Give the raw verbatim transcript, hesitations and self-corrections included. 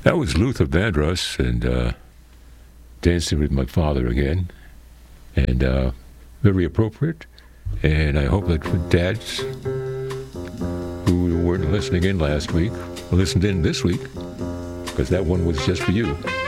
That was Luther Vandross and uh, Dancing with My Father again. And uh, very appropriate. And I hope that for dads who weren't listening in last week, listened in this week, because that one was just for you.